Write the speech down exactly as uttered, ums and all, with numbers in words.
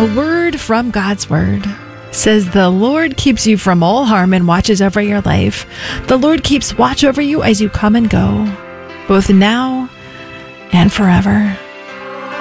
A word from God's Word says the Lord keeps you from all harm and watches over your life. The Lord keeps watch over you as you come and go, both now and forever.